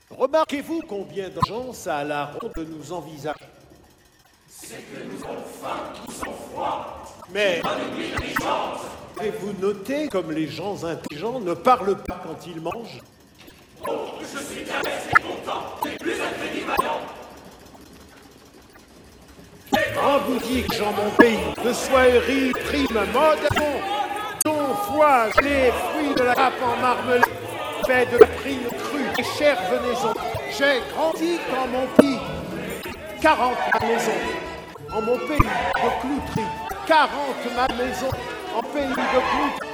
Remarquez-vous combien de gens ça a la ronde de nous envisager? C'est que nous avons faim, nous sommes froids. Mais pas de l'intelligence. avez-vous noté comme les gens intelligents ne parlent pas quand ils mangent? Oh, je suis bien resté content. C'est plus incrédible. Les grands boutiques dans mon pays, de soieries, primes, modérons, dont foie, les fruits de la grappe en marmelée, fait de prime crue et chère venaison. J'ai grandi dans mon pays, 40 maisons. En mon pays de clouterie, 40 maisons. En pays de clouterie.